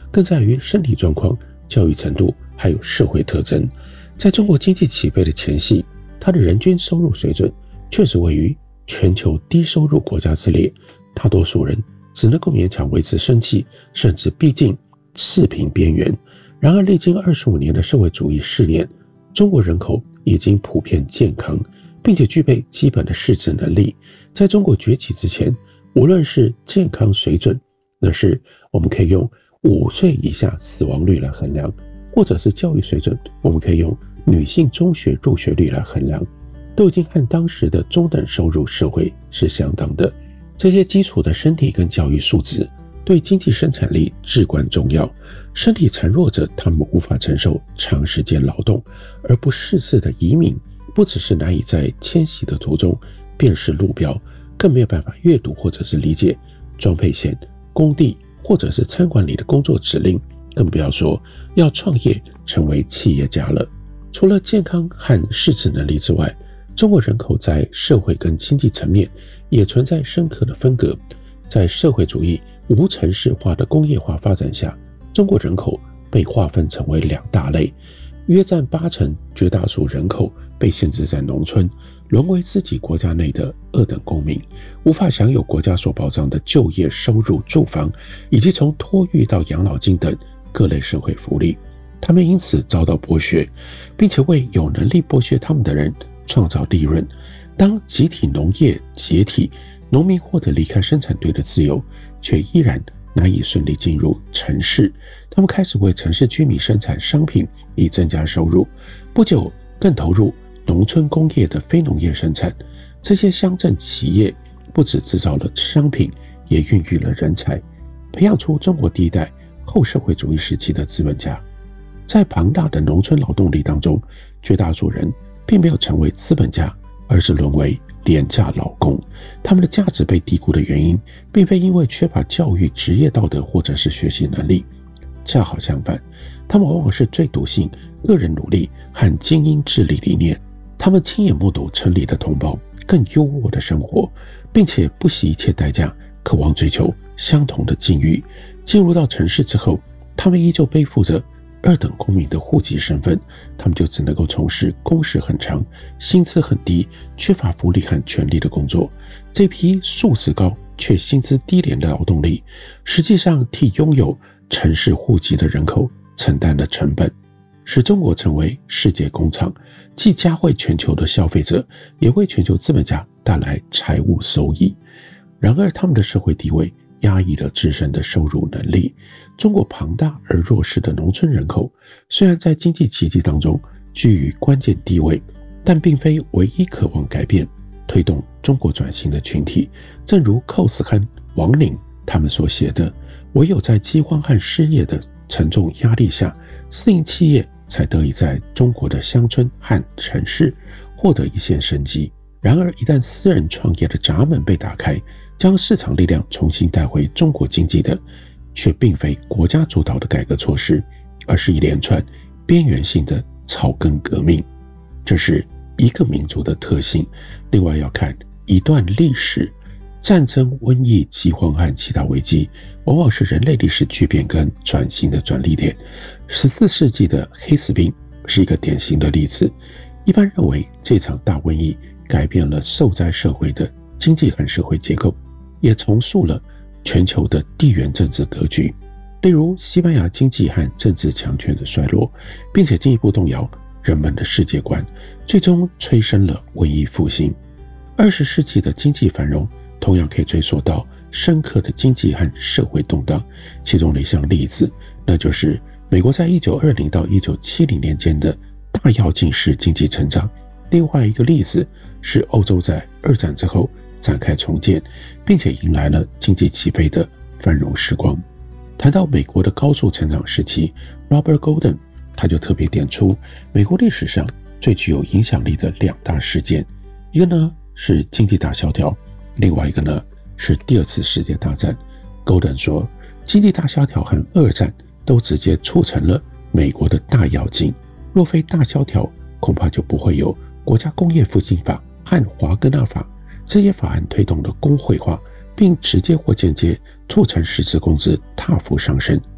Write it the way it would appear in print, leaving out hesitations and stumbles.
更在于身体状况、教育程度还有社会特征。在中国经济起飞的前夕，它的人均收入水准确实位于全球低收入国家之列，大多数人只能够勉强维持生计，甚至逼近赤贫边缘。然而历经25年的社会主义试炼，中国人口已经普遍健康，并且具备基本的识字能力。在中国崛起之前，无论是健康水准，那是我们可以用5岁以下死亡率来衡量，或者是教育水准，我们可以用女性中学入学率来衡量，都已经和当时的中等收入社会是相当的。这些基础的身体跟教育素质对经济生产力至关重要。身体孱弱者，他们无法承受长时间劳动，而不识字的移民不只是难以在迁徙的途中辨识路标，更没有办法阅读或者是理解装配线、工地或者是餐馆里的工作指令，更不要说要创业成为企业家了。除了健康和识字能力之外，中国人口在社会跟经济层面也存在深刻的分隔。在社会主义无城市化的工业化发展下，中国人口被划分成为2大类，约占80%，绝大数人口被限制在农村，沦为自己国家内的2等公民，无法享有国家所保障的就业、收入、住房，以及从托育到养老金等各类社会福利。他们因此遭到剥削，并且为有能力剥削他们的人创造利润。当集体农业解体，农民获得离开生产队的自由，却依然难以顺利进入城市。他们开始为城市居民生产商品以增加收入，不久更投入农村工业的非农业生产。这些乡镇企业不只制造了商品，也孕育了人才，培养出中国第一代后社会主义时期的资本家。在庞大的农村劳动力当中，绝大多数人并没有成为资本家，而是沦为廉价劳工。他们的价值被低估的原因，并非因为缺乏教育、职业道德或者是学习能力，恰好相反，他们往往是最笃信个人努力和精英治理理念。他们亲眼目睹城里的同胞更优渥的生活，并且不惜一切代价渴望追求相同的境遇。进入到城市之后，他们依旧背负着2等公民的户籍身份，他们就只能够从事工时很长、薪资很低、缺乏福利和权利的工作。这批素质高却薪资低廉的劳动力，实际上替拥有城市户籍的人口承担了成本，使中国成为世界工厂，既嘉惠全球的消费者，也为全球资本家带来财务收益。然而他们的社会地位压抑了自身的收入能力。中国庞大而弱势的农村人口，虽然在经济奇迹当中居于关键地位，但并非唯一渴望改变、推动中国转型的群体。正如寇斯堪、王宁他们所写的，唯有在饥荒和失业的沉重压力下，私营企业才得以在中国的乡村和城市获得一线生机。然而一旦私人创业的闸门被打开，将市场力量重新带回中国经济的，却并非国家主导的改革措施，而是一连串边缘性的草根革命。这是一个民族的特性。另外要看一段历史，战争、瘟疫、饥荒和其他危机，往往是人类历史巨变跟转型的转捩点。14世纪的黑死病是一个典型的例子。一般认为，这场大瘟疫改变了受灾社会的经济和社会结构，也重塑了全球的地缘政治格局。例如西班牙经济和政治强权的衰落，并且进一步动摇人们的世界观，最终催生了文艺复兴。20世纪的经济繁荣同样可以追溯到深刻的经济和社会动荡，其中的一项例子，那就是美国在1920到1970年间的大跃进式经济成长。另外一个例子是欧洲在2战之后展开重建，并且迎来了经济起飞的繁荣时光。谈到美国的高速成长时期， Robert Golden 他就特别点出美国历史上最具有影响力的2大事件，一个呢是经济大萧条，另外一个呢是第2次世界大战。 Golden 说，经济大萧条和2战都直接促成了美国的大跃进，若非大萧条，恐怕就不会有国家工业复兴法和华格纳法。这些法案推动了工会化，并直接或间接促成实质工资大幅上升。